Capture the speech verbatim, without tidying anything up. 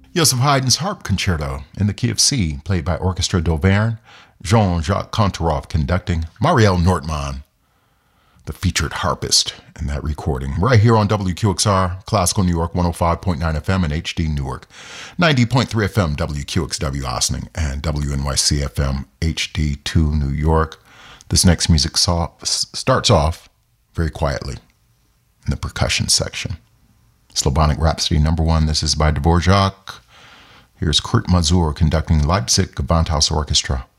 Joseph Haydn's Harp Concerto in the key of C, played by Orchestra d'Auvergne, Jean-Jacques Kontorov conducting, Marielle Nortman, the featured harpist in that recording, right here on W Q X R, Classical New York one oh five point nine F M and H D Newark, ninety point three F M W Q X W Ossining, and W N Y C F M H D two New York. This next music saw, starts off very quietly in the percussion section. Slavonic Rhapsody number one. This is by Dvorak. Here's Kurt Mazur conducting Leipzig Gewandhaus Orchestra.